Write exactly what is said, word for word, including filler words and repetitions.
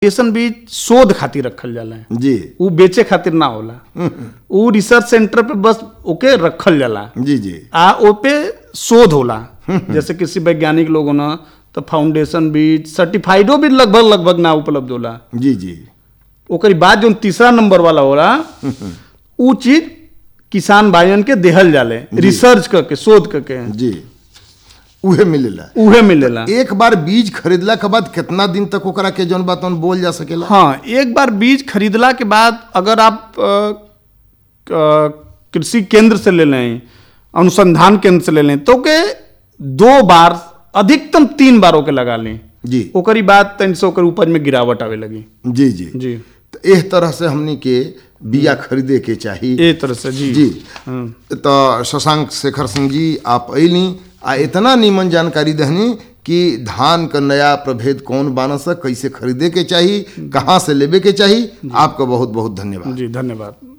Foundation बीज शोध खातिर रखल जाला जी, उ बेचे खातिर ना होला। उ रिसर्च सेंटर पे बस ओके रखल जाला जी जी आ ओपे शोध होला। जैसे किसी वैज्ञानिक लोग हो ना तो फाउंडेशन बीज सर्टिफाइडो भी लगभग लगभग ना उपलब्ध होला। जी जी ओकरी बाद जो तीसरा नंबर वाला होला उ चीज किसान भाइयन के देहल जाले रिसर्च करके शोध करके जी, उहे मिलेला उहे मिलेला। एक बार बीज खरीदला के बाद कितना दिन तक ओकरा के जौन बात तौन बोल जा सकेला? हाँ, एक बार बीज खरीदला के बाद अगर आप अ, अ, कृषि केंद्र से ले लें, अनुसंधान केंद्र से ले लें तो के दो बार अधिकतम तीन बार ओके लगा लें जी, ओकरी बाद तन से ओकर उपज में गिरावट आवे लगी। जी जी जी, तो एह तरह से हमनी के बिया खरीदे के चाही ए तरह से जी जी। तो शशांक शेखर सिंह जी आप अइली आ इतना नीमन जानकारी दहनी कि धान का नया प्रभेद कौन बानस, कैसे खरीदे के चाही, कहाँ से लेबे के चाही। आपका बहुत बहुत धन्यवाद। जी, धन्यवाद।